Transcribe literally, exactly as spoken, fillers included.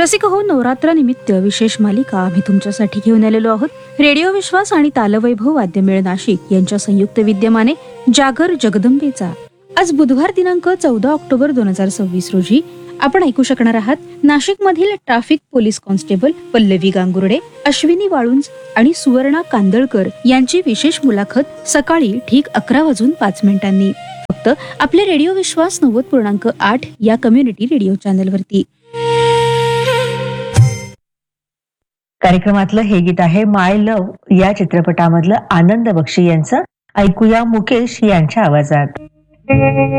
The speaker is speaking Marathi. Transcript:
रसिक हो, नवरात्रानिमित्त विशेष मालिका आम्ही तुमच्यासाठी घेऊन आलेलो आहोत. रेडिओ विश्वास आणि तालवैभव वाद्यमेळ नाशिक यांच्या संयुक्त विद्यमाने जागर जगदंबेचा आज बुधवार दिनांक चौदा ऑक्टोबर दोन हजार सव्वीस रोजी आपण ऐकू शकणार आहात नाशिक मधील traffic police constable Pallavi Gangurde, Ashwini Walunj आणि सुवर्णा कांदळकर यांची विशेष मुलाखत सकाळी ठीक अकरा वाजून पाच मिनिटांनी फक्त आपल्या रेडिओ विश्वास नव्वद पूर्णांक आठ या कम्युनिटी रेडिओ चॅनलवरती. कार्यक्रमातलं हे गीत आहे माय लव्ह या चित्रपटामधलं आनंद बक्षी यांचं. ऐकूया मुकेश यांच्या आवाजात.